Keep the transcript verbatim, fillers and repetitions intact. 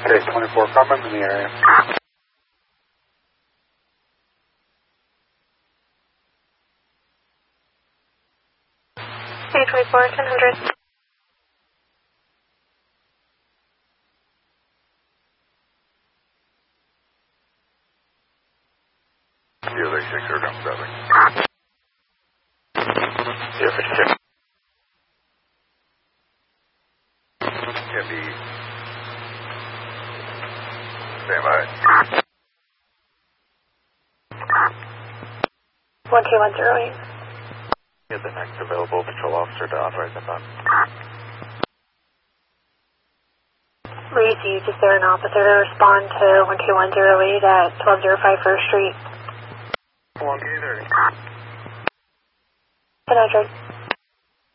Case twenty-four, Carmen in the area. Case twenty-four, ten hundred. zero thirty six, here comes Bradley. zero fifty-six. Can be. Stand by. one two one zero eight. Get the next available patrol officer to authorize the bus. Reese, you just there an officer to respond to one two one zero eight at twelve oh five First Street. One two three. ten hundred.